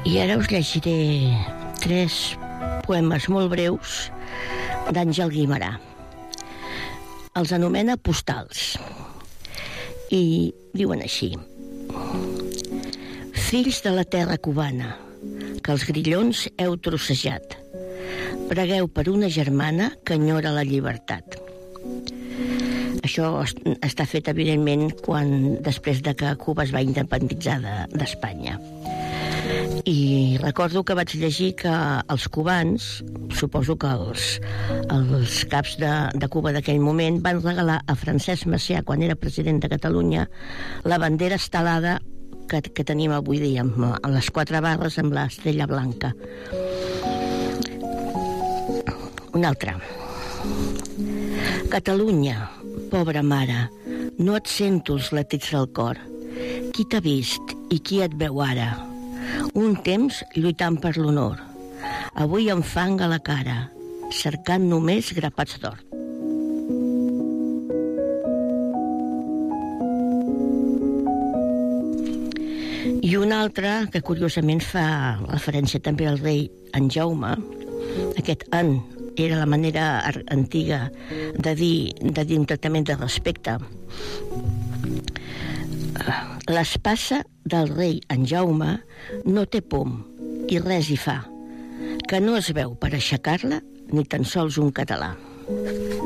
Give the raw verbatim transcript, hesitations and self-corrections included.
I ara us llegiré tres poemes molt breus d'Àngel Guimerà. Els anomena postals i diuen així: fills de la terra cubana, que els grillons heu trossejat, pregueu per una germana que enyora la llibertat. Això està fet, evidentment, quan, després de que Cuba es va independitzar d'Espanya. I recordo que vaig llegir que els cubans, suposo que els, els caps de, de Cuba d'aquell moment, van regalar a Francesc Macià, quan era president de Catalunya, la bandera estelada que, que tenim avui dia, amb, amb les quatre barres amb l'estrella blanca. Un altre. Catalunya, pobra mare, no et sento els latits del cor. Qui t'ha vist i qui et veu ara? Un temps lluitant per l'honor, avui amb fang a la cara, cercant només grapats d'or. I un altre, que curiosament fa referència també al rei en Jaume. Aquest en era la manera antiga de dir, de dir un tractament de respecte. L'espasa del rei en Jaume no té pom i res hi fa, que no es veu per aixecar-la ni tan sols un català.